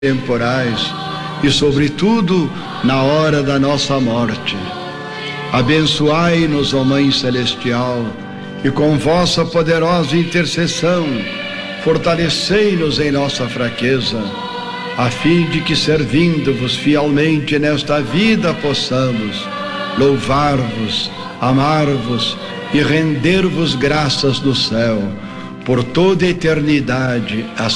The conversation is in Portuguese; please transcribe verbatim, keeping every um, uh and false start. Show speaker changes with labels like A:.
A: temporais e, sobretudo, na hora da nossa morte. Abençoai-nos, ó Mãe Celestial, e com vossa poderosa intercessão, fortalecei-nos em nossa fraqueza, a fim de que, servindo-vos fielmente nesta vida, possamos louvar-vos, amar-vos e render-vos graças do céu, por toda a eternidade.